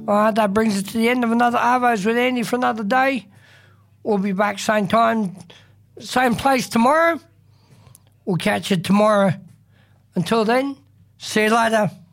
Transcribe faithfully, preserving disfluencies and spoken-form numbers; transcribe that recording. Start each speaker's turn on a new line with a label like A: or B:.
A: Uh, that brings us to the end of another Arvos with Andy for another day. We'll be back same time, same place tomorrow. We'll catch you tomorrow. Until then, see you later.